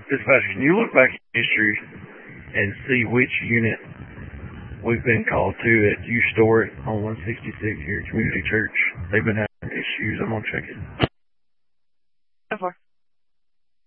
Dispatch, can you look back in history and see which unit we've been called to at U Story on 166 here at Community Church? They've been having issues. I'm going to check it.